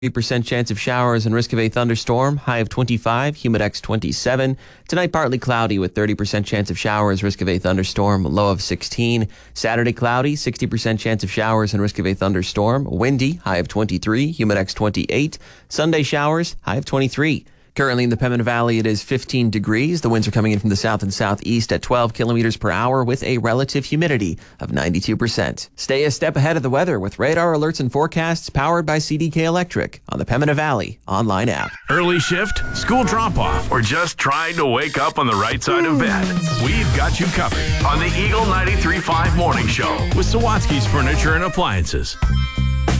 30% chance of showers and risk of a thunderstorm, high of 25, humidex 27. Tonight, partly cloudy with 30% chance of showers, risk of a thunderstorm, low of 16. Saturday, cloudy, 60% chance of showers and risk of a thunderstorm, windy, high of 23, humidex 28. Sunday, showers, high of 23. Currently in the Pembina Valley, it is 15 degrees. The winds are coming in from the south and southeast at 12 kilometers per hour with a relative humidity of 92%. Stay a step ahead of the weather with radar alerts and forecasts powered by CDK Electric on the Pembina Valley online app. Early shift, school drop-off, or just trying to wake up on the right side of bed? We've got you covered on the Eagle 93.5 Morning Show with Sawatsky's Furniture and Appliances.